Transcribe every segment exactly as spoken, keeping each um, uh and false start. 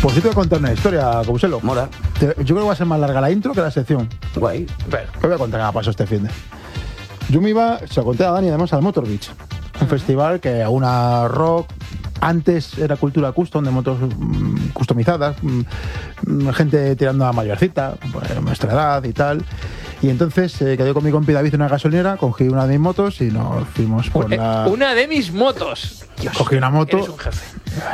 Pues sí te voy a contar una historia, Cobuselo. Mola. Te- yo creo que va a ser más larga la intro que la sección. Guay. Te voy a contar qué me pasó este fin de. Yo me iba, se lo conté a Dani además, al Motor Beach. Un festival que a una rock. Antes era cultura custom, de motos mm, customizadas, mm, gente tirando a mayorcita, pues, nuestra edad y tal. Y entonces eh, quedé con mi compi David en una gasolinera, cogí una de mis motos y nos fuimos por Eh, la... Una de mis motos. Dios, Cogí una moto. Eres un jefe.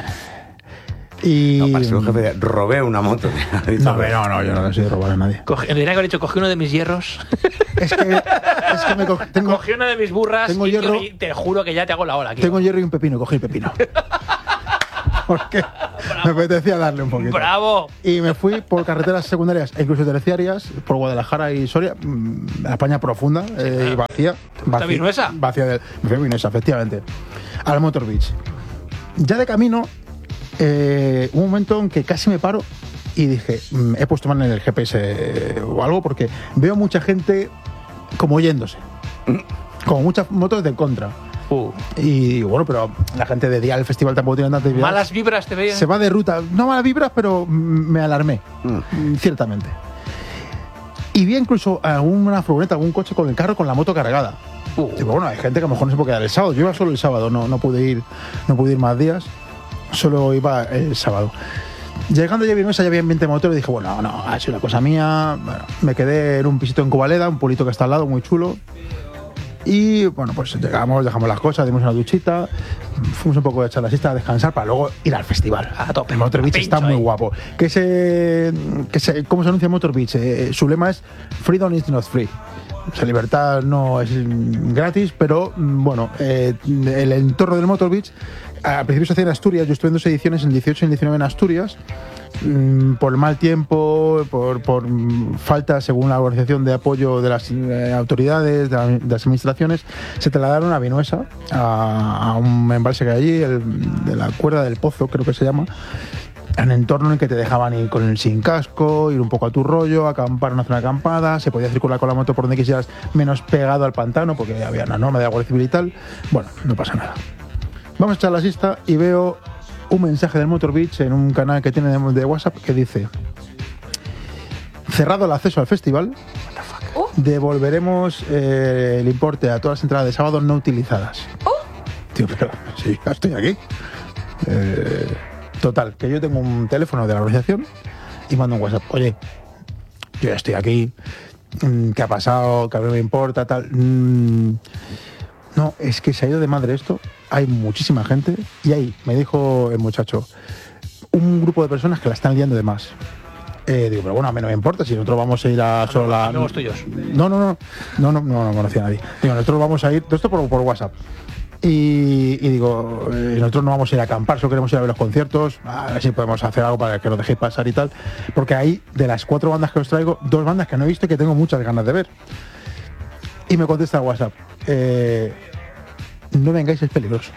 Y... No, para ser un jefe de... Robé una moto. No, hombre, no, no, yo no le soy de robar a nadie. Cogí, tendría que haber dicho, cogí uno de mis hierros. Es que, es que me cogí, tengo, Cogí una de mis burras tengo y, hierro. y te juro que ya te hago la ola aquí. tengo hierro y un pepino, cogí el pepino. Porque me apetecía darle un poquito. ¡Bravo! Y me fui por carreteras secundarias e incluso terciarias, por Guadalajara y Soria, mm, la España profunda eh, y vacía. vacía Vinuesa? Vacía de, me fui a Vinuesa, efectivamente. Al Motor Beach. Ya de camino, eh, un momento en que casi me paro y dije, mm, he puesto mal en el G P S eh, o algo, porque veo mucha gente como yéndose. Como muchas motos de contra. Uh, Y digo, bueno, pero la gente de día del festival tampoco tiene tanta actividad. malas vibras te veían. Se va de ruta. No malas vibras, pero mm, me alarmé. Mm. Mm, Ciertamente. Y vi incluso alguna furgoneta, algún coche con el carro con la moto cargada. Uh. Digo, bueno, hay gente que a lo mejor no se puede quedar el sábado. Yo iba solo el sábado, no, no pude ir, no pude ir más días. Solo iba el sábado. Llegando ya a Vinuesa ya había veinte motores y dije, bueno, no, ha sido una cosa mía. Bueno, me quedé en un pisito en Covaleda, un pueblito que está al lado, muy chulo. Y bueno, pues llegamos, dejamos las cosas, dimos una duchita, fuimos un poco a echar la siesta, a descansar para luego ir al festival. A tope. El Motor Beach A está pincho muy ahí. guapo. Que se, que se, ¿Cómo se anuncia Motor Beach? Eh, su lema es Freedom is not free. O sea, libertad no es mm, gratis, pero mm, bueno, eh, el entorno del Motor Beach, al principio se hacía en Asturias, yo estuve en dos ediciones, en dieciocho y en diecinueve en Asturias. Por el mal tiempo, por, por falta, según la organización, de apoyo de las eh, autoridades, de, la, de las administraciones, se trasladaron a Vinuesa, a, a un embalse que hay allí, el, de la Cuerda del Pozo, creo que se llama, un entorno en el que te dejaban ir con el sin casco, ir un poco a tu rollo, acampar en una zona acampada, se podía circular con la moto por donde quisieras, menos pegado al pantano, porque había una norma de la Guardia Civil y tal. Bueno, no pasa nada. Vamos a echar la siesta y veo un mensaje del Motor Beach en un canal que tiene de, de WhatsApp que dice: cerrado el acceso al festival, devolveremos eh, el importe a todas las entradas de sábado no utilizadas. Tío, pero sí, ya estoy aquí. Eh, total, que yo tengo un teléfono de la organización y mando un WhatsApp: oye, yo ya estoy aquí, mm, ¿qué ha pasado? ¿Qué a mí me importa? Tal. Mm, no, es que se ha ido de madre esto. Hay muchísima gente y ahí me dijo el muchacho, un grupo de personas que la están liando de más. Eh, digo, pero bueno, a mí no me importa si nosotros vamos a ir a solo la... amigos tuyos. No, no, no, no, no, no, no conocía a nadie. Digo, nosotros vamos a ir, todo esto por, por WhatsApp. Y, y digo, eh, nosotros no vamos a ir a acampar, solo queremos ir a ver los conciertos, a ver si podemos hacer algo para que nos dejéis pasar y tal. Porque ahí, de las cuatro bandas que os traigo, dos bandas que no he visto y que tengo muchas ganas de ver. Y me contesta el WhatsApp, eh, no vengáis, es peligroso.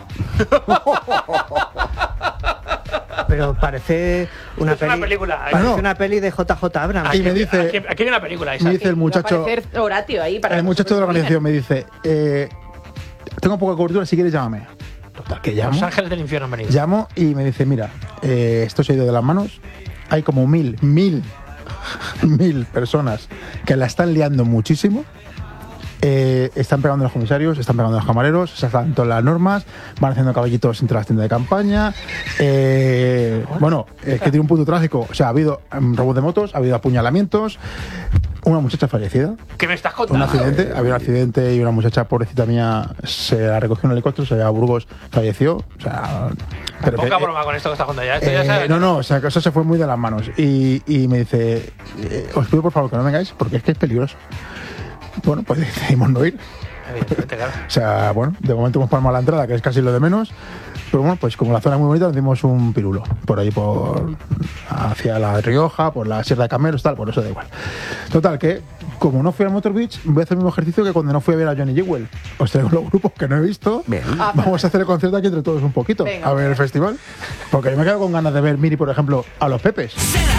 Pero parece una, Es una peli, película. Parece No. una peli de J J Abrams. Y me dice- Aquí, aquí hay una película, Isaac. Me dice el muchacho, Va a aparecer Horatio ahí para el que muchacho de la nosotros organización me dice, eh, tengo poca cobertura, si quieres llámame. Total, que llamo. Los Ángeles del Infierno han venido. Llamo y me dice, mira, eh, esto se ha ido de las manos. Hay como mil, mil, mil personas que la están liando muchísimo. Eh, están pegando a los comisarios, están pegando a los camareros, se saltan todas las normas, van haciendo caballitos entre las tiendas de campaña. Eh, bueno, es que tiene un punto trágico. O sea, ha habido um, robos de motos, ha habido apuñalamientos, una muchacha fallecida. ¿Qué me estás Un contando? accidente, había un accidente y una muchacha pobrecita mía se la recogió en el helicóptero, se llevó a Burgos, falleció. O sea, pero Poca que- broma con esto que estás contando ya. Esto ya eh, sabes. no, no, o sea, que eso se fue muy de las manos. Y, y me dice, eh, os pido por favor que no vengáis porque es que es peligroso. Bueno, pues decidimos no ir. Evidentemente, claro. O sea, bueno, de momento hemos palmado la entrada, que es casi lo de menos. Pero bueno, pues como la zona es muy bonita, nos dimos un pirulo. Por ahí, por hacia La Rioja, por la Sierra de Cameros, tal, por eso da igual. Total, que como no fui al Motor Beach, voy a hacer el mismo ejercicio que cuando no fui a ver a Johnny Jewel. Os traigo los grupos que no he visto. Bien. Ah, Vamos a hacer el concierto aquí entre todos un poquito. Venga. A ver el festival. Porque yo me quedo con ganas de ver Miri, por ejemplo, a los Pepes.